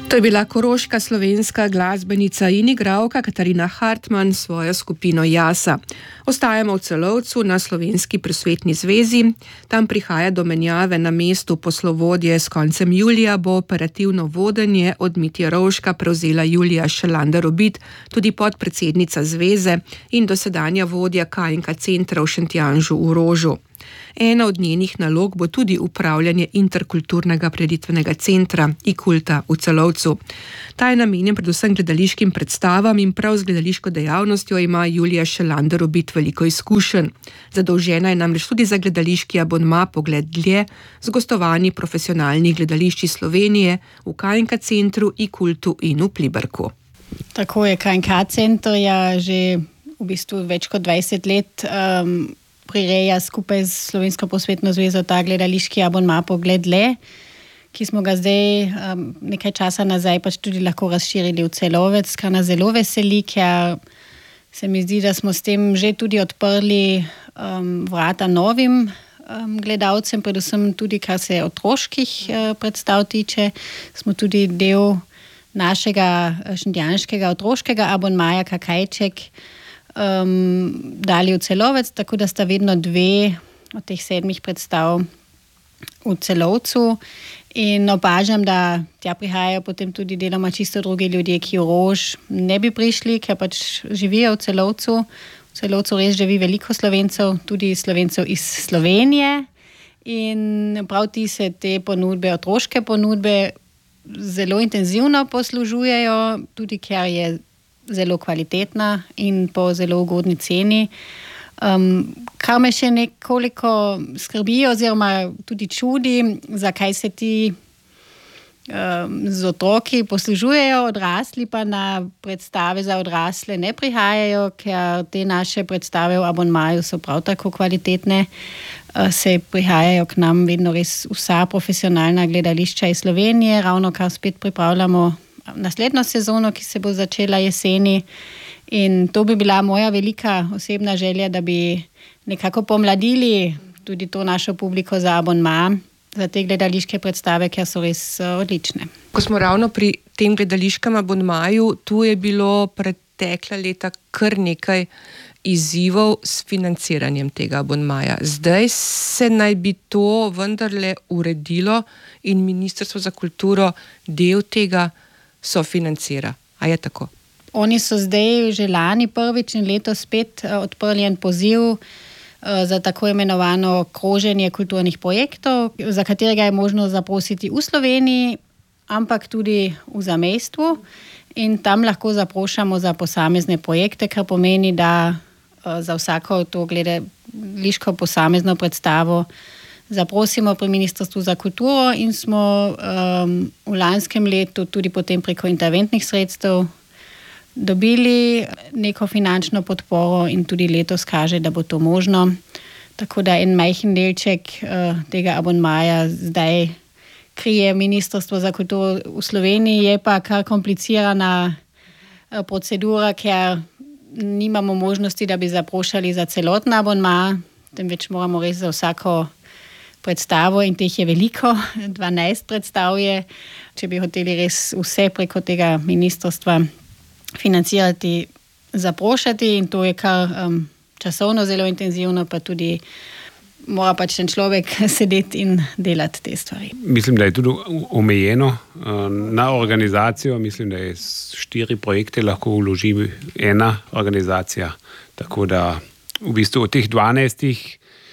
To je bila koroška slovenska glasbenica in igralka Katarina Hartmann s svojo skupino Jasa. Ostajamo v Celovcu na Slovenski prosvetni zvezi. Tam prihaja do menjave na mestu poslovodje. S koncem julija bo operativno vodenje od Mitje Rovška prevzela Julija Šelander-Obid, tudi podpredsednica zveze in dosedanja vodja KNK centra v Šentjanžu v Rožu. Ena od njenih nalog bo tudi upravljanje interkulturnega prireditvenega centra IKulta v Celovcu. Ta je namenjen predvsem gledališkim predstavam in prav z gledališko dejavnostjo ima Julija Šelander-Obid veliko izkušenj. Zadolžena je namreč tudi za gledališki abonma Pogled dlje z gostovanji profesionalnih gledališč iz Slovenije v KNK centru IKultu in v Pliberku. Tako je, KNK center je že v bistvu več kot 20 let prireja skupaj z Slovensko prosvetno zvezo ta gledališki abonma Pogled dlje, ki smo ga zdaj nekaj časa nazaj pač tudi lahko razširili v Celovec, kar nas zelo veseli, ker se mi zdi, da smo s tem že tudi odprli vrata novim gledalcem, predvsem tudi kar se otroških predstav tiče. Smo tudi del našega šentjanškega otroškega abonmaja Kakajček dali v Celovec, tako da sta vedno 2 od teh 7 predstav v Celovcu in opažam, da tja prihajajo potem tudi deloma čisto drugi ljudje, ki v Rož ne bi prišli, ker pač živijo v Celovcu. V Celovcu res živi veliko Slovencev, tudi Slovencev iz Slovenije in prav ti se te ponudbe, otroške ponudbe zelo intenzivno poslužujejo, tudi ker je zelo kvalitetna in po zelo ugodni ceni. Kar me še nekoliko skrbi oziroma tudi čudi, zakaj se ti z otroki poslužujejo, odrasli pa na predstave za odrasle ne prihajajo, ker te naše predstave v abonmaju so prav tako kvalitetne. Se prihajajo k nam vedno res vsa profesionalna gledališča iz Slovenije, ravno kar spet pripravljamo naslednjo sezono, ki se bo začela jeseni. In to bi bila moja velika osebna želja, da bi nekako pomladili tudi to našo publiko za abonma, za te gledališke predstave, ker so res odlične. Ko smo ravno pri tem gledališkem abonmaju, tu je bilo pretekla leta kar nekaj izzivov s financiranjem tega abonmaja. Zdaj se naj bi to vendarle uredilo in Ministrstvo za kulturo del tega sofinancira. A je tako? Oni so zdaj že lani prvič in letos spet odprli en poziv za tako imenovano kroženje kulturnih projektov, za katerega je možno zaprositi v Sloveniji, ampak tudi v zamejstvu. In tam lahko zaprošamo za posamezne projekte, kar pomeni, da za vsako to gledališko posamezno predstavo zaprosimo pri Ministrstvu za kulturo in smo v lanskem letu tudi potem preko interventnih sredstev dobili neko finančno podporo in tudi letos kaže, da bo to možno. Tako da en majhen delček tega abonmaja zdaj krije Ministrstvo za kulturo v Sloveniji, je pa kar komplicirana procedura, ker nimamo možnosti, da bi zaprošali za celoten abonma, temveč moramo res za vsako predstavo in teh je veliko, 12 predstav je, če bi hoteli res vse preko tega ministrstva financirati, zaprošati in to je kar časovno zelo intenzivno, pa tudi mora pač ten človek sedeti in delati te stvari. Mislim, da je tudi omejeno na organizacijo, mislim, da je 4 projekte lahko vloži ena organizacija, tako da v bistvu od teh 12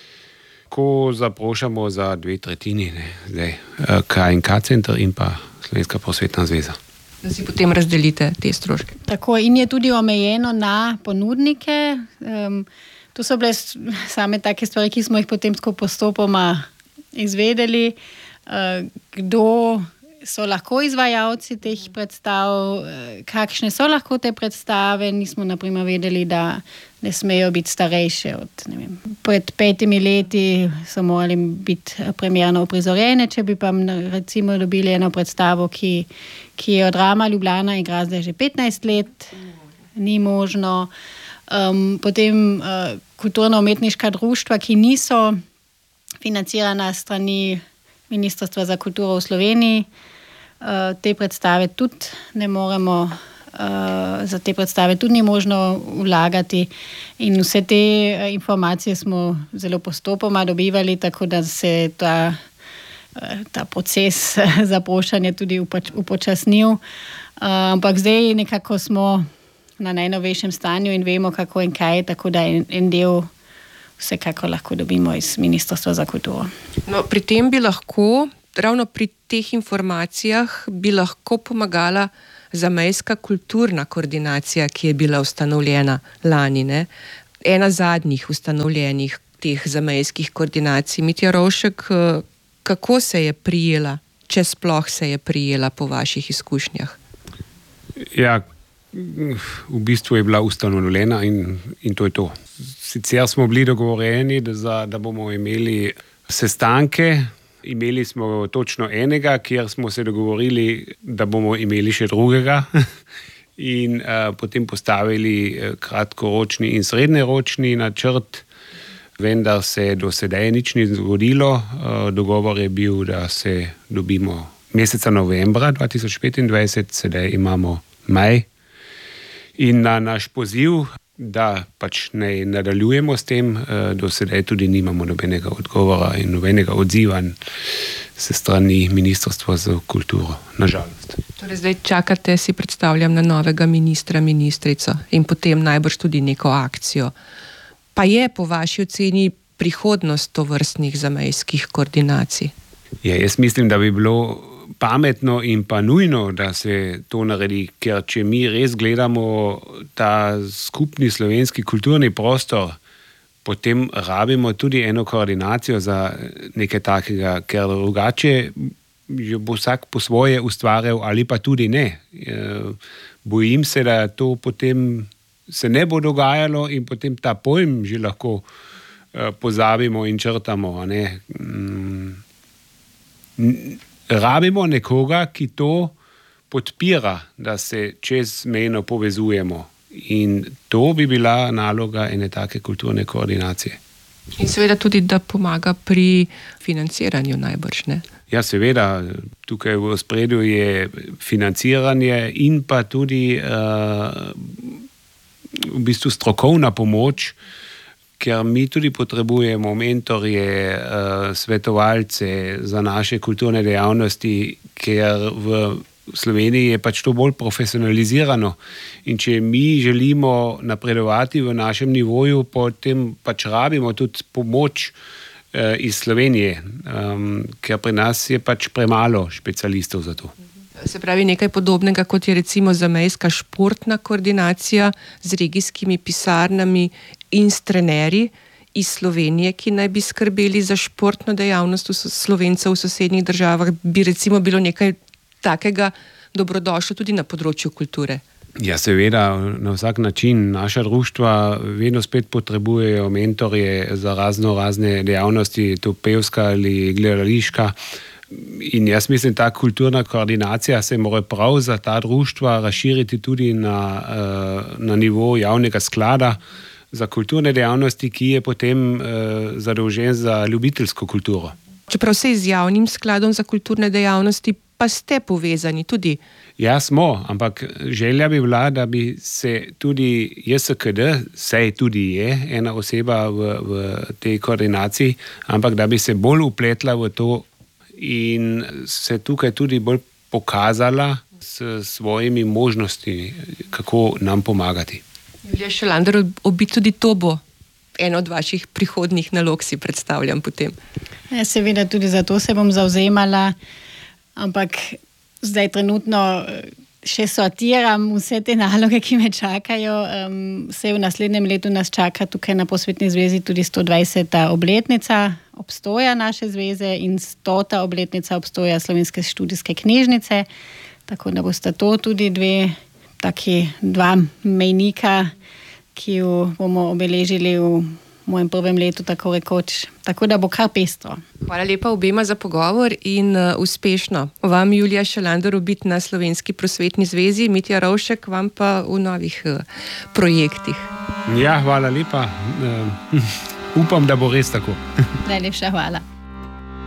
ko zaprošamo za 2/3, zdaj KNK center in pa Slovenska prosvetna zveza. Da si potem razdelite te stroške. Tako, in je tudi omejeno na ponudnike. To so bile same take stvari, ki smo jih potem postopoma izvedeli. Kdo so lahko izvajalci teh predstav, kakšne so lahko te predstave. Nismo naprimer vedeli, da ne smejo biti starejše od, ne vem, pred 5 leti so morali biti premierno uprizorjene, če bi pa recimo dobili eno predstavo, ki je od Drama Ljubljana igra zdaj že 15 let, ni možno. Potem kulturno-umetniška društva, ki niso financirana strani Ministrstva za kulturo v Sloveniji, te predstave tudi ne moremo, za te predstave tudi ni možno vlagati in vse te informacije smo zelo postopoma dobivali, tako da se ta proces zaprošanja tudi upočasnil. Ampak zdaj nekako smo na najnovejšem stanju in vemo, kako in kaj, tako da en del vsekako lahko dobimo iz Ministrstva za kulturo. No, pri tem bi lahko, ravno pri teh informacijah, bi lahko pomagala zamejska kulturna koordinacija, ki je bila ustanovljena lani, ne? Ena zadnjih ustanovljenih teh zamejskih koordinacij. Mitja Rovšek, kako se je prijela, če sploh se je prijela po vaših izkušnjah? Ja, v bistvu je bila ustanovljena in to je to. Sicer smo bili dogovorjeni, da bomo imeli sestanke. Imeli smo točno enega, kjer smo se dogovorili, da bomo imeli še drugega in potem postavili kratkoročni in srednjeročni načrt, vendar se do sedaj nič ni zgodilo. Dogovor je bil, da se dobimo meseca novembra 2025, sedaj imamo maj. In na naš poziv, da pač ne nadaljujemo s tem, do sedaj tudi nimamo nobenega odgovora in nobenega odziva se strani Ministrstva za kulturo, nažalost. Torej zdaj čakate, si predstavljam, na novega ministra, ministrico in potem najbrž tudi neko akcijo. Pa je po vaši oceni prihodnost tovrstnih zamejskih koordinacij? Ja, jaz mislim, da bi bilo pametno in pa nujno, da se to naredi, ker če mi res gledamo ta skupni slovenski kulturni prostor, potem rabimo tudi eno koordinacijo za nekaj takega, ker drugače bo vsak po svoje ustvarjal ali pa tudi ne. Bojim se, da to potem se ne bo dogajalo in potem ta pojem že lahko pozabimo in črtamo, ne? Rabimo nekoga, ki to podpira, da se čezmejno povezujemo. In to bi bila naloga ene take kulturne koordinacije. In seveda tudi, da pomaga pri financiranju najbrž, ne? Ja, seveda, tukaj v ospredju je financiranje in pa tudi v bistvu strokovna pomoč, ker mi tudi potrebujemo mentorje, svetovalce za naše kulturne dejavnosti, ker v Sloveniji je pač to bolj profesionalizirano. In če mi želimo napredovati v našem nivoju, potem pač rabimo tudi pomoč iz Slovenije, ker pri nas je pač premalo specialistov za to. Se pravi nekaj podobnega, kot je recimo zamejska športna koordinacija z regijskimi pisarnami in s trenerji iz Slovenije, ki naj bi skrbeli za športno dejavnost Slovencev v sosednjih državah, bi recimo bilo nekaj takega dobrodošlo tudi na področju kulture. Ja, seveda, na vsak način. Naša društva vedno spet potrebujejo mentorje za razne dejavnosti, to pevska ali gledališka. In jaz mislim, ta kulturna koordinacija se mora prav za ta društva razširiti tudi na nivo javnega sklada za kulturne dejavnosti, ki je potem zadolžen za ljubiteljsko kulturo. Čeprav se z javnim skladom za kulturne dejavnosti pa ste povezani tudi. Ja, smo, ampak želja bi bila, da bi se tudi JSKD, saj tudi je ena oseba v tej koordinaciji, ampak da bi se bolj vpletla v to in se tukaj tudi bolj pokazala s svojimi možnostmi, kako nam pomagati. Julija Šalander, tudi to bo eno od vaših prihodnjih nalog, si predstavljam potem. Ja, seveda tudi za to se bom zavzemala, ampak zdaj trenutno še sortiram vse te naloge, ki me čakajo. Vse v naslednjem letu nas čaka tukaj na Prosvetni zvezi tudi 120. obletnica obstoja naše zveze in 100. obletnica obstoja Slovenske študijske knjižnice. Tako da bosta to tudi dva mejnika, ki jo bomo obeležili v mojem prvem letu, tako rekoč. Tako da bo kar pestro. Hvala lepa obema za pogovor in uspešno. Vam, Julija Šalander, biti na Slovenski prosvetni zvezi, Mitja Rovšek, vam pa v novih projektih. Ja, hvala lepa. Upam, da bo res tako. Najlepša hvala.